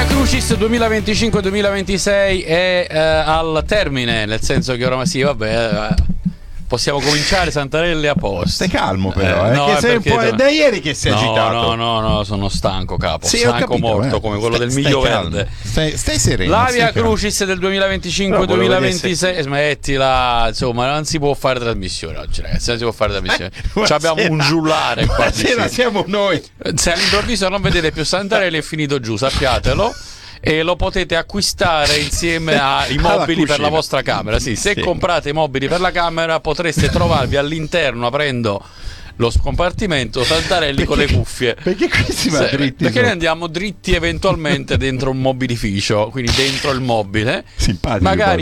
Via Crucis 2025-2026 è al termine, nel senso che oramai sì, vabbè, possiamo cominciare Santarelli a posto. Stai calmo però, no, che sei un po'. È da ieri che sei agitato. No, sono stanco, capo. Sì, stanco capito, morto come quello del Miglio Verde. Stai sereno. La Via Crucis del 2025-2026, smettila, insomma, non si può fare trasmissione oggi, ragazzi. Non si può fare trasmissione. Abbiamo un giullare qua. Stasera siamo noi. Se all'improvviso non vedete più Santarelli è finito giù, sappiatelo. E lo potete acquistare insieme ai mobili per la vostra camera. Sì, se comprate i mobili per la camera potreste trovarvi all'interno, aprendo lo scompartimento, Santarelli con le cuffie. Perché questi va dritti? Perché noi andiamo dritti eventualmente dentro un mobilificio, quindi dentro il mobile. Simpatico. Magari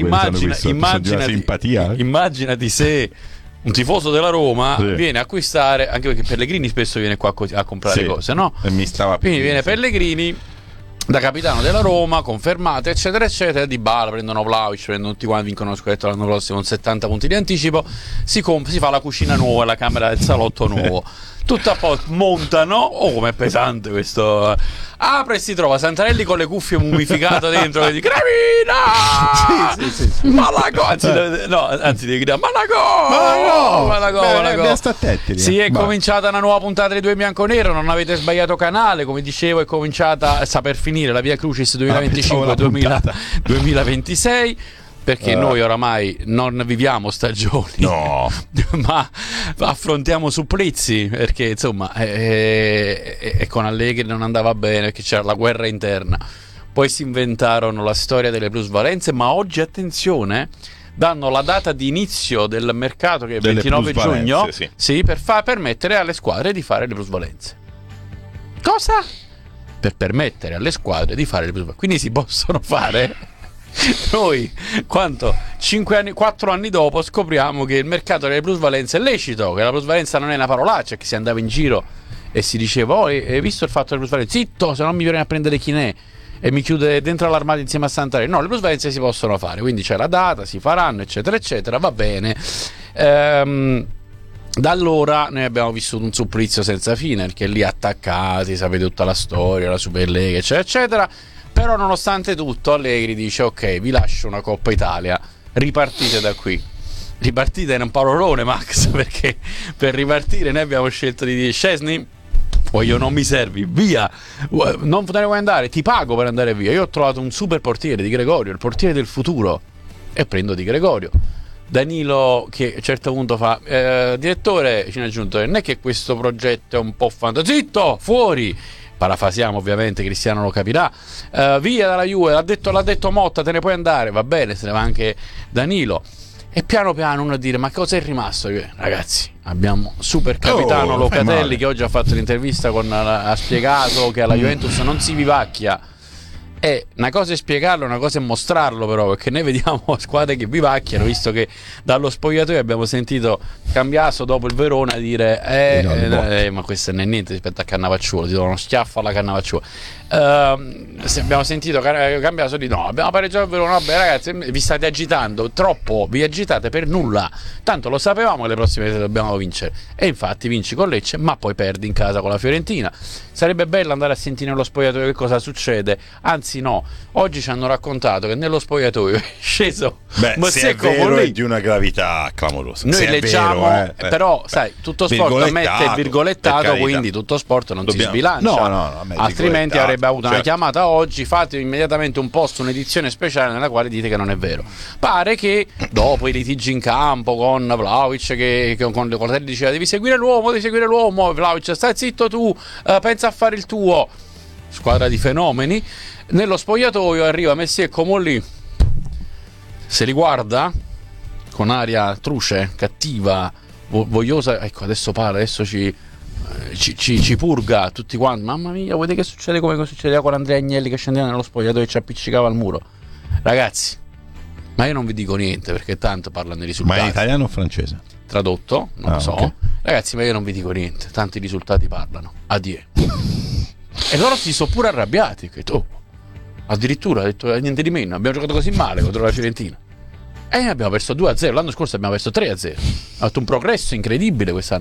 immaginati se un tifoso della Roma viene a acquistare, anche perché Pellegrini spesso viene qua a comprare cose, no? Quindi viene Pellegrini da capitano della Roma, confermato, eccetera eccetera. Dybala, prendono Vlahovic, prendono tutti quanti, vincono lo scudetto l'anno prossimo con 70 punti di anticipo, si fa la cucina nuova, la camera del salotto nuovo, tutto a posto, montano. Oh, com'è pesante questo. Apre e si trova Santarelli con le cuffie mummificate dentro e dice Cremina! Sì. Malago! Anzi devi gridare Malago! Si è cominciata una nuova puntata di Due in Bianco Nero, non avete sbagliato canale, come dicevo è cominciata, sta per finire la Via Crucis 2025-2026. Perché noi oramai non viviamo stagioni, ma affrontiamo supplizi, perché insomma e con Allegri non andava bene perché c'era la guerra interna. Poi si inventarono la storia delle plusvalenze, ma oggi attenzione, danno la data di inizio del mercato che è il 29 giugno per permettere alle squadre di fare le plusvalenze. Cosa? Per permettere alle squadre di fare le plusvalenze. Quindi si possono fare. Noi 4 anni dopo scopriamo che il mercato delle plusvalenze è lecito, che la plusvalenza non è una parolaccia, che si andava in giro e si diceva hai visto il fatto delle plusvalenze? Zitto, se no mi viene a prendere chi ne è e mi chiude dentro l'armadio insieme a Santarelli. No, le plusvalenze si possono fare, quindi c'è la data, si faranno, eccetera eccetera, va bene. Da allora noi abbiamo vissuto un supplizio senza fine, perché lì attaccati, sapete tutta la storia, la Superlega, eccetera eccetera. Però nonostante tutto Allegri dice ok, vi lascio una Coppa Italia, ripartite da qui. Ripartite in un parolone, Max, perché per ripartire noi abbiamo scelto di dire Szczęsny, non mi servi, via, non te ne vuoi andare, ti pago per andare via. Io ho trovato un super portiere, Di Gregorio, il portiere del futuro, e prendo Di Gregorio. Danilo che a un certo punto fa direttore, ci ne è aggiunto, non è che questo progetto è un po' zitto, fuori. Parafrasiamo ovviamente, Cristiano lo capirà. Via dalla Juve, l'ha detto Motta, te ne puoi andare, va bene, se ne va anche Danilo. E piano piano uno a dire ma cosa è rimasto? Ragazzi, abbiamo super capitano Locatelli che oggi ha fatto l'intervista ha spiegato che alla Juventus non si vivacchia. E una cosa è spiegarlo, una cosa è mostrarlo, però, perché noi vediamo squadre che vivacchiano, visto che dallo spogliatoio abbiamo sentito Cambiaso dopo il Verona dire ma questo non è niente rispetto a Cannavacciuolo, ti do uno schiaffo alla Cannavacciuolo. Abbiamo sentito Cambiaso di no, abbiamo pareggiato il Verona, vabbè ragazzi, vi state agitando troppo, vi agitate per nulla, tanto lo sapevamo che le prossime sere dobbiamo vincere, e infatti vinci con Lecce ma poi perdi in casa con la Fiorentina. Sarebbe bello andare a sentire nello spogliatoio che cosa succede, anzi no, oggi ci hanno raccontato che nello spogliatoio è sceso se è vero è di una gravità clamorosa. Noi leggiamo però sai, tutto sport ammette il virgolettato, quindi tutto sport non si sbilancia, altrimenti avrebbe avuto una chiamata oggi, fate immediatamente un post, un'edizione speciale nella quale dite che non è vero. Pare che dopo i litigi in campo con Vlahovic che con Locatelli diceva devi seguire l'uomo, Vlahovic stai zitto tu, pensa a fare il tuo, squadra di fenomeni. Nello spogliatoio arriva Messi e Comolli, se li guarda con aria truce, cattiva, vogliosa, ecco adesso parla, adesso ci purga tutti quanti. Mamma mia, vedete che succede come succedeva con Andrea Agnelli che scendeva nello spogliatoio e ci appiccicava al muro. Ragazzi, ma io non vi dico niente perché tanto parlano dei risultati. Ma è italiano o francese? Tradotto, non lo so. Okay. Ragazzi, ma io non vi dico niente, tanti risultati parlano. Addio. E loro si sono pure arrabbiati, addirittura ha detto niente di meno, abbiamo giocato così male contro la Fiorentina e abbiamo perso 2-0, l'anno scorso abbiamo perso 3-0, ha fatto un progresso incredibile quest'anno.